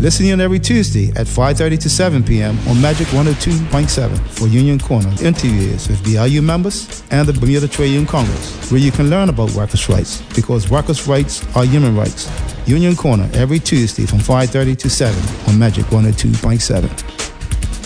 Listen in every Tuesday at 5:30 to 7 p.m. on Magic 102.7 for Union Corner interviews with BIU members and the Bermuda Trade Union Congress, where you can learn about workers' rights, because workers' rights are human rights. Union Corner every Tuesday from 5:30 to 7 on Magic 102.7.